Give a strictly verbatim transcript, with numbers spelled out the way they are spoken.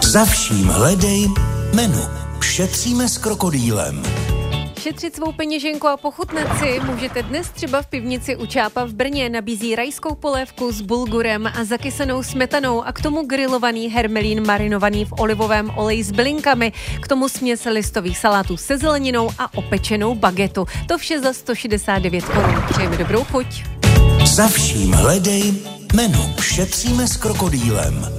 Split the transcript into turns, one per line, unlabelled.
Za vším hledej menu. Šetříme s krokodýlem.
Šetřit svou peněženku a pochutnat si můžete dnes třeba v pivnici u Čápa v Brně. Nabízí rajskou polévku s bulgurem a zakysanou smetanou a k tomu grilovaný hermelín marinovaný v olivovém oleji s bylinkami. K tomu směs listových salátů se zeleninou a opečenou bagetu. To vše za sto šedesát devět korun. Přejeme dobrou chuť.
Za vším hledej menu. Šetříme s krokodýlem.